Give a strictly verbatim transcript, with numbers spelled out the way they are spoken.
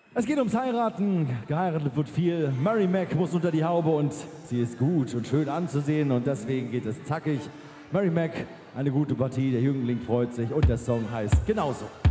Es geht ums Heiraten. Geheiratet wird viel. Mary Mac muss unter die Haube und sie ist gut und schön anzusehen und deswegen geht es zackig. Mary Mac, eine gute Partie, der Jüngling freut sich und der Song heißt genauso.